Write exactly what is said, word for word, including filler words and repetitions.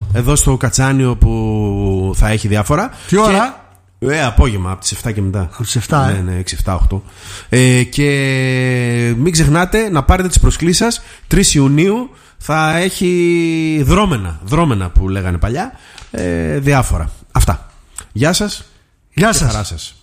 εδώ στο Κατσάνιο που θα έχει διάφορα. Τι ώρα? Ε, απόγευμα από τις εφτά και μετά. Από τις εφτά, ναι, ναι, έξι, εφτά, οκτώ. Ε, και μην ξεχνάτε να πάρετε τις προσκλήσεις σας. τρεις Ιουνίου θα έχει δρόμενα, δρόμενα που λέγανε παλιά, ε, διάφορα. Αυτά. Γεια σας. Γεια σας. Χαρά σας.